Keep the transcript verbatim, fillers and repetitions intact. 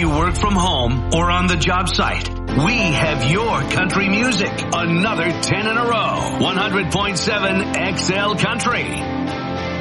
you work from home or on the job site, we have your country music. Another ten in a row. one hundred point seven X L Country.